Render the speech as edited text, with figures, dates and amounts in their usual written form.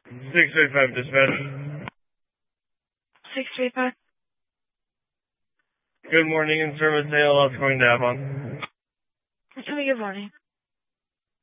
635 dispatch. 635. Good morning, in service ALS going to Avon. Good morning.